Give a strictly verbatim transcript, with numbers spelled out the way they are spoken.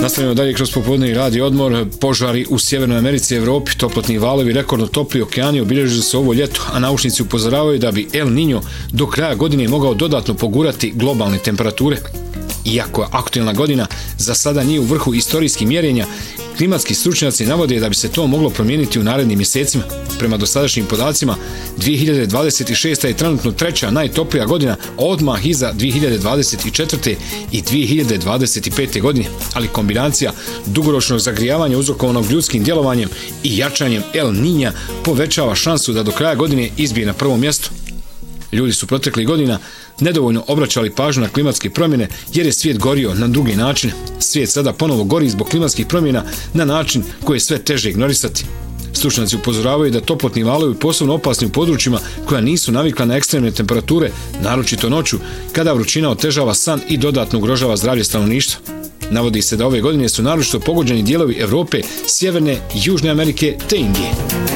Nastavljamo dalje kroz popodnevni radio odmor. Požari u Sjevernoj Americi i Evropi, toplotni valovi, rekordno topli okeani obilježili se ovo ljeto, a naučnici upozoravaju da bi El Niño do kraja godine mogao dodatno pogurati globalne temperature. Iako je aktuelna godina za sada nije u vrhu istorijskih mjerenja, klimatski stručnjaci navode da bi se to moglo promijeniti u narednim mjesecima. Prema dosadašnjim podacima, dvije hiljade dvadeset šesta je trenutno treća najtoplija godina, odmah iza dvije hiljade dvadeset četvrte i dvije hiljade dvadeset pete godine, ali kombinacija dugoročnog zagrijavanja uzrokovanog ljudskim djelovanjem i jačanjem El Niña povećava šansu da do kraja godine izbije na prvo mjesto. Ljudi su proteklih godina nedovoljno obraćali pažnju na klimatske promjene jer je svijet gorio na drugi način. Svijet sada ponovo gori zbog klimatskih promjena na način koji je sve teže ignorisati. Stručnjaci upozoravaju da toplotni valovi posebno opasni u područjima koja nisu navikla na ekstremne temperature, naročito noću, kada vrućina otežava san i dodatno ugrožava zdravlje stanovništva. Navodi se da ove godine su naročito pogođeni dijelovi Evrope, Sjeverne i Južne Amerike te Indije.